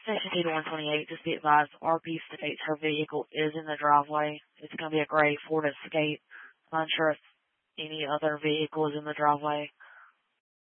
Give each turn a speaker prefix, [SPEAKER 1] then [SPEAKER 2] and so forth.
[SPEAKER 1] Section 2 to 128, just be advised, RP states her vehicle is in the driveway. It's going to be a gray Ford Escape. I'm unsure if any other vehicle is in the driveway.